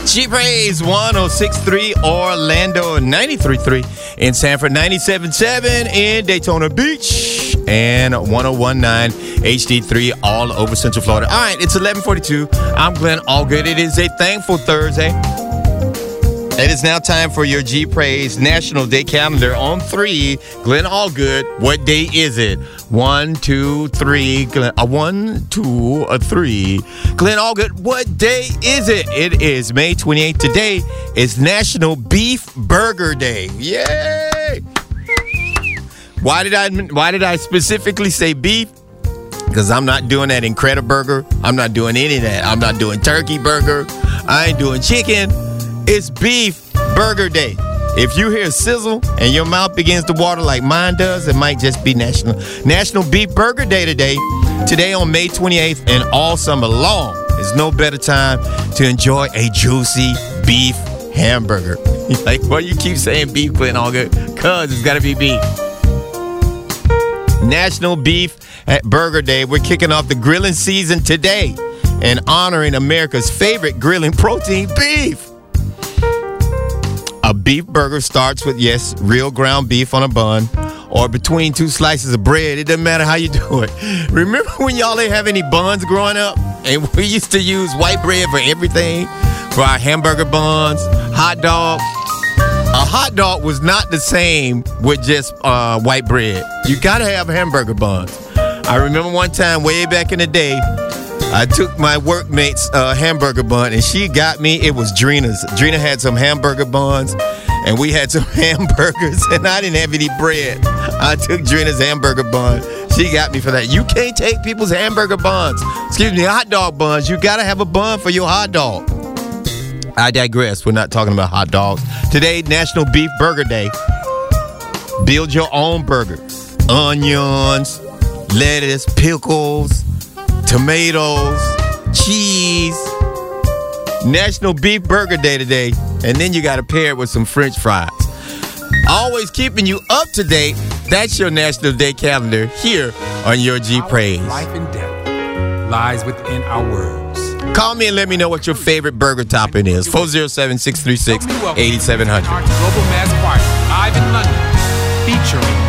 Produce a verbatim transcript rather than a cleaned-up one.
G Praise one oh six point three Orlando, ninety-three point three in Sanford, ninety-seven point seven in Daytona Beach, and one oh one point nine H D three all over Central Florida. All right, it's eleven forty-two. I'm Glenn Allgood. It is a thankful Thursday. It is now time for your G Praise National Day Calendar on three. Glenn Allgood, what day is it? One, two, three. Glenn, a one, two, a three. Glenn Allgood, what day is it? It is May twenty-eighth. Today is National Beef Burger Day. Yay! Why did I? Why did I specifically say beef? Because I'm not doing that Incredible Burger. I'm not doing any of that. I'm not doing turkey burger. I ain't doing chicken. It's Beef Burger Day. If you hear sizzle and your mouth begins to water like mine does, it might just be National National Beef Burger Day today. Today on May twenty-eighth and all summer long, there's no better time to enjoy a juicy beef hamburger. Like, well, you keep saying beef, Glenn Allgood, because it's got to be beef. National Beef Burger Day. We're kicking off the grilling season today and honoring America's favorite grilling protein, beef. A beef burger starts with, yes, real ground beef on a bun or between two slices of bread. It doesn't matter how you do it. Remember when y'all didn't have any buns growing up? And we used to use white bread for everything, for our hamburger buns, hot dog. A hot dog was not the same with just uh, white bread. You got to have hamburger buns. I remember one time way back in the day, I took my workmate's uh, hamburger bun, and she got me, it was Drina's. Drina had some hamburger buns, and we had some hamburgers, and I didn't have any bread. I took Drina's hamburger bun. She got me for that. You can't take people's hamburger buns. Excuse me, hot dog buns. You got to have a bun for your hot dog. I digress. We're not talking about hot dogs. Today, National Beef Burger Day. Build your own burger. Onions, lettuce, pickles, tomatoes, cheese. National Beef Burger Day today. And then you got to pair it with some French fries. Always keeping you up to date. That's your National Day calendar here on your G Praise. Life and death lies within our words. Call me and let me know what your favorite burger topping is. four oh seven, six three six, eight seven zero zero. Global Mass Choir live in London featuring